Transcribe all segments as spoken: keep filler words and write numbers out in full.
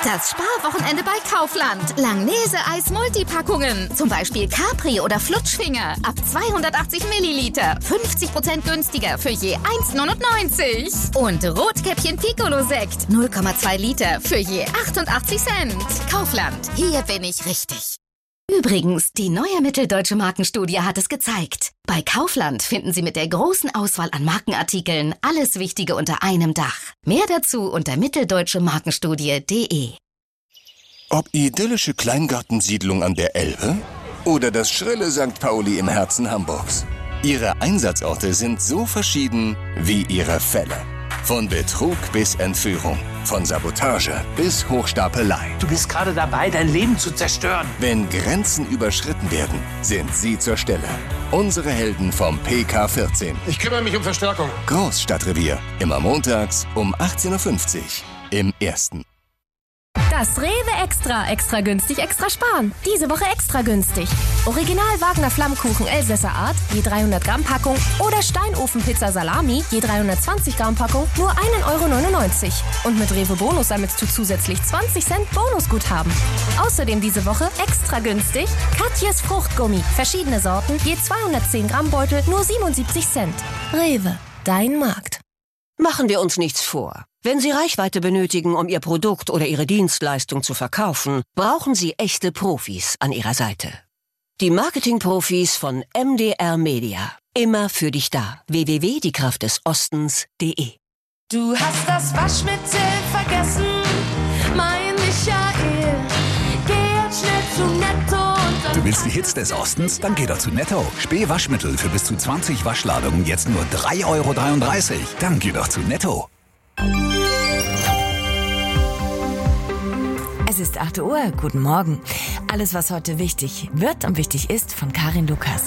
Das Sparwochenende bei Kaufland. Langnese-Eis Multipackungen. Zum Beispiel Capri oder Flutschfinger. Ab zweihundertachtzig Milliliter. fünfzig Prozent günstiger für je eins neunundneunzig. Und Rotkäppchen Piccolo-Sekt. null Komma zwei Liter für je achtundachtzig Cent. Kaufland. Hier bin ich richtig. Übrigens, die neue Mitteldeutsche Markenstudie hat es gezeigt. Bei Kaufland finden Sie mit der großen Auswahl an Markenartikeln alles Wichtige unter einem Dach. Mehr dazu unter mitteldeutsche markenstudie punkt de. Ob idyllische Kleingartensiedlung an der Elbe oder das schrille Sankt Pauli im Herzen Hamburgs. Ihre Einsatzorte sind so verschieden wie ihre Fälle. Von Betrug bis Entführung, von Sabotage bis Hochstapelei. Du bist gerade dabei, dein Leben zu zerstören. Wenn Grenzen überschritten werden, sind sie zur Stelle. Unsere Helden vom P K vierzehn. Ich kümmere mich um Verstärkung. Großstadtrevier. Immer montags um achtzehn Uhr fünfzig. Im Ersten. Das Rewe Extra. Extra günstig, extra sparen. Diese Woche extra günstig. Original Wagner Flammkuchen Elsässer Art, je dreihundert Gramm Packung. Oder Steinofenpizza Salami, je dreihundertzwanzig Gramm Packung, nur ein Euro neunundneunzig. Und mit Rewe Bonus sammelst du zusätzlich zwanzig Cent Bonusguthaben. Außerdem diese Woche extra günstig Katjes Fruchtgummi. Verschiedene Sorten, je zweihundertzehn Gramm Beutel, nur siebenundsiebzig Cent. Rewe, dein Markt. Machen wir uns nichts vor. Wenn Sie Reichweite benötigen, um Ihr Produkt oder Ihre Dienstleistung zu verkaufen, brauchen Sie echte Profis an Ihrer Seite. Die Marketing-Profis von M D R Media. Immer für dich da. w w w punkt die kraft des ostens punkt de. Du hast das Waschmittel vergessen, mein Michael. Geh jetzt schnell zu Netto und dann... Du willst die Hits des Ostens? Dann geh doch zu Netto. Späh Waschmittel für bis zu zwanzig Waschladungen jetzt nur drei Euro dreiunddreißig. Dann geh doch zu Netto. Es ist acht Uhr, guten Morgen. Alles, was heute wichtig wird und wichtig ist, von Karin Lukas.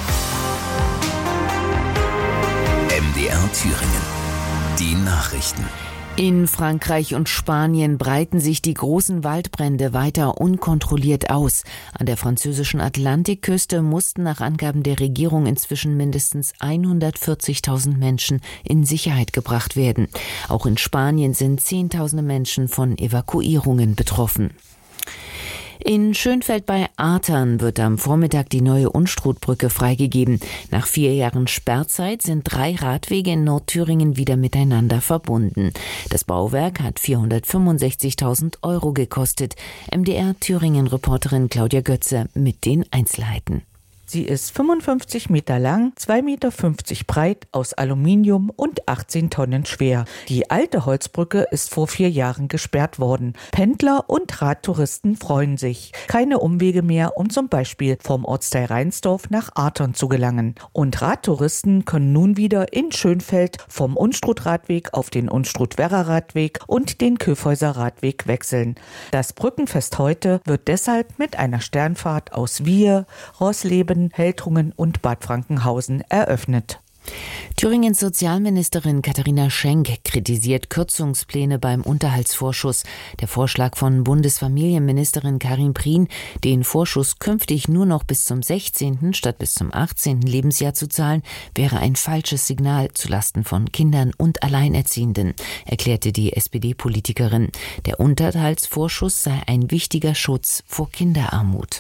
M D R Thüringen. Die Nachrichten. In Frankreich und Spanien breiten sich die großen Waldbrände weiter unkontrolliert aus. An der französischen Atlantikküste mussten nach Angaben der Regierung inzwischen mindestens hundertvierzigtausend Menschen in Sicherheit gebracht werden. Auch in Spanien sind Zehntausende Menschen von Evakuierungen betroffen. In Schönfeld bei Artern wird am Vormittag die neue Unstrutbrücke freigegeben. Nach vier Jahren Sperrzeit sind drei Radwege in Nordthüringen wieder miteinander verbunden. Das Bauwerk hat vierhundertfünfundsechzigtausend Euro gekostet. M D R Thüringen-Reporterin Claudia Götze mit den Einzelheiten. Sie ist fünfundfünfzig Meter lang, zwei Meter fünfzig breit, aus Aluminium und achtzehn Tonnen schwer. Die alte Holzbrücke ist vor vier Jahren gesperrt worden. Pendler und Radtouristen freuen sich. Keine Umwege mehr, um zum Beispiel vom Ortsteil Reinsdorf nach Artern zu gelangen. Und Radtouristen können nun wieder in Schönfeld vom Unstrut-Radweg auf den Unstrut-Werra-Radweg und den Köfhäuser Radweg wechseln. Das Brückenfest heute wird deshalb mit einer Sternfahrt aus Wier, Rosleben, Heltrungen und Bad Frankenhausen eröffnet. Thüringens Sozialministerin Katharina Schenk kritisiert Kürzungspläne beim Unterhaltsvorschuss. Der Vorschlag von Bundesfamilienministerin Karin Prien, den Vorschuss künftig nur noch bis zum sechzehnten statt bis zum achtzehnten Lebensjahr zu zahlen, wäre ein falsches Signal zulasten von Kindern und Alleinerziehenden, erklärte die S P D-Politikerin. Der Unterhaltsvorschuss sei ein wichtiger Schutz vor Kinderarmut.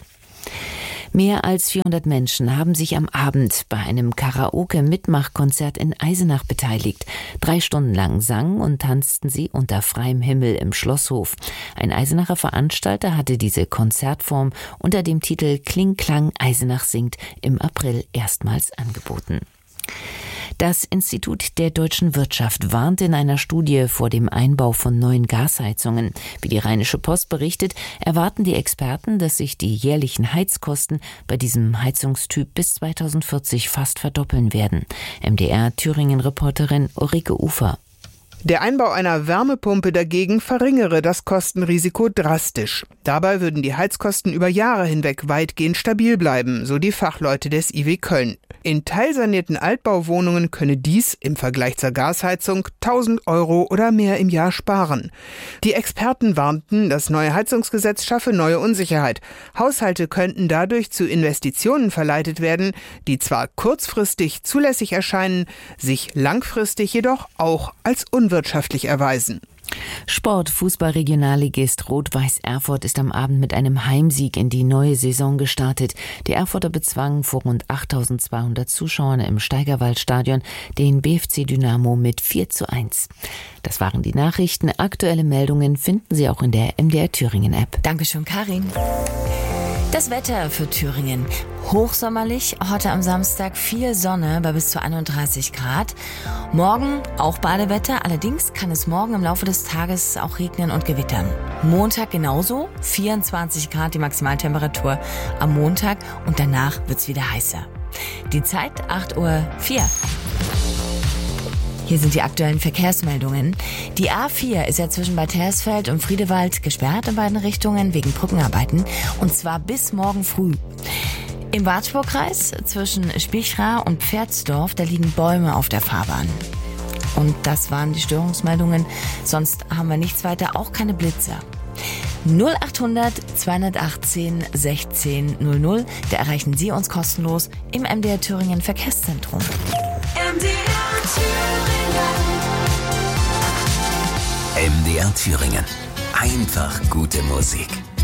Mehr als vierhundert Menschen haben sich am Abend bei einem Karaoke-Mitmachkonzert in Eisenach beteiligt. Drei Stunden lang sangen und tanzten sie unter freiem Himmel im Schlosshof. Ein Eisenacher Veranstalter hatte diese Konzertform unter dem Titel Kling Klang Eisenach singt im April erstmals angeboten. Das Institut der deutschen Wirtschaft warnt in einer Studie vor dem Einbau von neuen Gasheizungen. Wie die Rheinische Post berichtet, erwarten die Experten, dass sich die jährlichen Heizkosten bei diesem Heizungstyp bis zweitausendvierzig fast verdoppeln werden. M D R Thüringen-Reporterin Ulrike Ufer. Der Einbau einer Wärmepumpe dagegen verringere das Kostenrisiko drastisch. Dabei würden die Heizkosten über Jahre hinweg weitgehend stabil bleiben, so die Fachleute des I W Köln. In teilsanierten Altbauwohnungen könne dies im Vergleich zur Gasheizung tausend Euro oder mehr im Jahr sparen. Die Experten warnten, das neue Heizungsgesetz schaffe neue Unsicherheit. Haushalte könnten dadurch zu Investitionen verleitet werden, die zwar kurzfristig zulässig erscheinen, sich langfristig jedoch auch als unwirtschaftlich erweisen. Sport. Fußball-Regionalligist Rot-Weiß Erfurt ist am Abend mit einem Heimsieg in die neue Saison gestartet. Die Erfurter bezwangen vor rund achttausendzweihundert Zuschauern im Steigerwaldstadion den B F C Dynamo mit vier zu eins. Das waren die Nachrichten. Aktuelle Meldungen finden Sie auch in der M D R Thüringen App. Dankeschön, Karin. Das Wetter für Thüringen. Hochsommerlich, heute am Samstag viel Sonne bei bis zu einunddreißig Grad. Morgen auch Badewetter, allerdings kann es morgen im Laufe des Tages auch regnen und gewittern. Montag genauso, vierundzwanzig Grad die Maximaltemperatur am Montag und danach wird's wieder heißer. Die Zeit acht Uhr vier. Hier sind die aktuellen Verkehrsmeldungen. Die A vier ist ja zwischen Bad Hersfeld und Friedewald gesperrt in beiden Richtungen wegen Brückenarbeiten und zwar bis morgen früh. Im Wartburgkreis zwischen Spichra und Pferdsdorf, da liegen Bäume auf der Fahrbahn. Und das waren die Störungsmeldungen, sonst haben wir nichts weiter, auch keine Blitzer. null achthundert zweihundertachtzehn sechzehn null null, da erreichen Sie uns kostenlos im M D R Thüringen Verkehrszentrum. M D R Thüringen. M D R Thüringen. Einfach gute Musik.